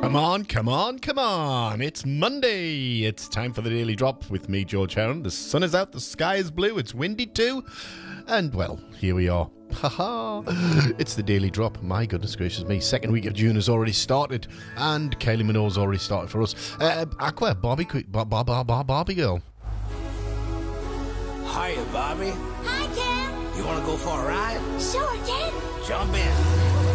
Come on, come on, come on. It's Monday. It's time for the Daily Drop with me, George Heron. The sun is out, the sky is blue, it's windy too. And, well, here we are. Haha. It's the Daily Drop. My goodness gracious me. Second week of June has already started. And Kylie Minogue's already started for us. Aqua, Barbie girl. Hiya, Bobby. Hi, Ken. You want to go for a ride? Sure, Ken. Jump in.